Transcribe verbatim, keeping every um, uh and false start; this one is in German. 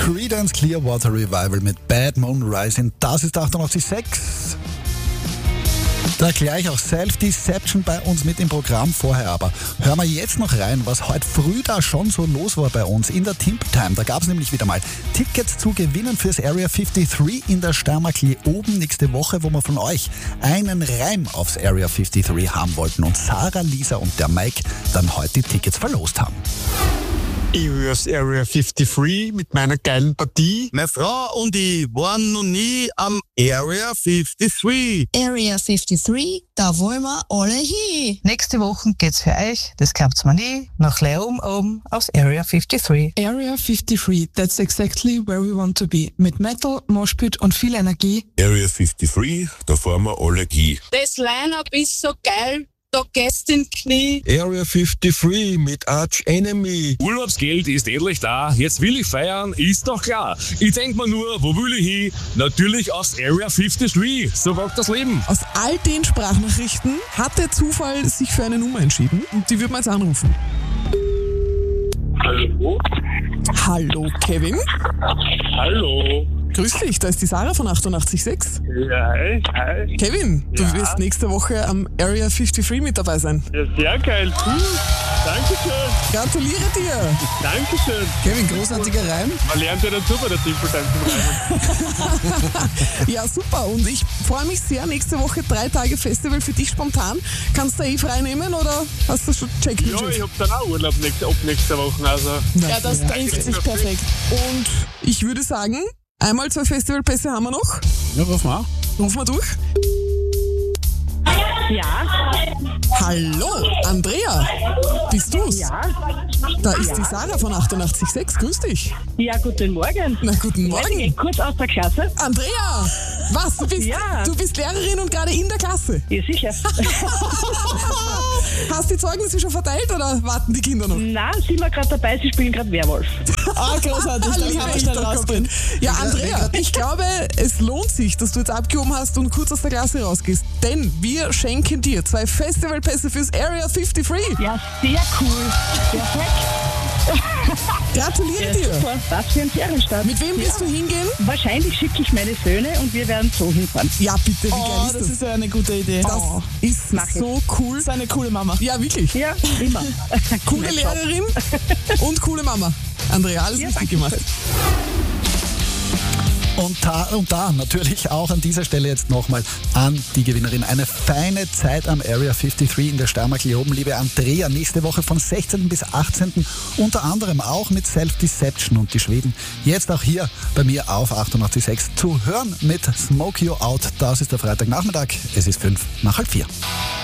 Creedence Clearwater Revival mit Bad Moon Rising. Das ist achtundachtzig Komma sechs. Da gleich auch Self-Deception bei uns mit im Programm. Vorher aber hören wir jetzt noch rein, was heute früh da schon so los war bei uns in der Timp Time. Da gab es nämlich wieder mal Tickets zu gewinnen fürs Area fünfundfünfzig in der Steiermark hier oben nächste Woche, wo wir von euch einen Reim aufs Area fünfundfünfzig haben wollten und Sarah, Lisa und der Mike dann heute die Tickets verlost haben. Ich will aufs Area fünfundfünfzig mit meiner geilen Partie. Meine Frau und ich waren noch nie am Area fünfundfünfzig. Area fünfundfünfzig, da wollen wir alle hin. Nächste Woche geht's für euch, das glaubt's mir nie, nach Leum oben aufs Area fünfundfünfzig. Area fünfundfünfzig, that's exactly where we want to be. Mit Metal, Moshpit und viel Energie. Area fünfundfünfzig, da fahren wir alle hin. Das Line-Up ist so geil. Da gehst in Knie. Area fünfundfünfzig mit Arch Enemy. Urlaubsgeld ist endlich da. Jetzt will ich feiern, ist doch klar. Ich denk mir nur, wo will ich hin? Natürlich aufs Area fünfundfünfzig. So wagt das Leben. Aus all den Sprachnachrichten hat der Zufall sich für eine Nummer entschieden und die würden wir jetzt anrufen. Hallo? Hallo, Kevin. Hallo. Grüß dich, da ist die Sarah von achtundachtzig Komma sechs. Ja, hi, hi. Kevin, du Ja. wirst nächste Woche am Area fünfundfünfzig mit dabei sein. Ja, sehr geil. Cool. Dankeschön. Gratuliere dir. Dankeschön. Kevin, großartiger Reim. Man lernt ja dazu bei der Simple Time zum Reimen. Ja, super. Und ich freue mich sehr. Nächste Woche drei Tage Festival für dich spontan. Kannst du eh frei nehmen oder hast du schon check Ja, ich hab dann auch Urlaub nächste, ab nächster Woche. Also. Ja, das trifft sich perfekt. Und ich würde sagen, einmal zwei Festivalpässe haben wir noch. Ja, ruf mal. Ruf mal durch. Ja. Hallo, Andrea. Bist du's? Ja. Da ist die Sarah von achtundachtzig Komma sechs. Grüß dich. Ja, guten Morgen. Na, guten Ich Morgen. gehe kurz aus der Klasse. Andrea, was? Du bist, Ja. du bist Lehrerin und gerade in der Klasse. Ja, sicher. Hast die Zeugnisse schon verteilt oder warten die Kinder noch? Nein, sind wir gerade dabei, sie spielen gerade Werwolf. Ah, großartig. Das kann man schnell rausgehen. Ja, Andrea, ich glaube, es lohnt sich, dass du jetzt abgehoben hast und kurz aus der Klasse rausgehst. Denn wir schenken dir zwei Festivalpässe fürs Area fünfundfünfzig. Ja, sehr cool. Perfekt. Gratuliere Ja, dir. super. Was für ein Ferienstart. Mit wem wirst du hingehen? Wahrscheinlich schicke ich meine Söhne und wir werden so hinfahren. Ja, bitte, wie geil Oh, ist das das? ist ja eine gute Idee. Das Oh, ist mach ich. so cool. das ist eine coole Mama. Ja, wirklich. Ja, immer. Coole Mein Lehrerin und coole Mama. Andrea, alles Ja, richtig danke gemacht. Und da, und da natürlich auch an dieser Stelle jetzt nochmal an die Gewinnerin. Eine feine Zeit am Area fünfundfünfzig in der Steiermark hier oben. Liebe Andrea, nächste Woche von sechzehnten bis achtzehnten Unter anderem auch mit Self-Deception und die Schweden. Jetzt auch hier bei mir auf achtundachtzig Komma sechs zu hören mit Smoke You Out. Das ist der Freitagnachmittag. Es ist fünf nach halb vier.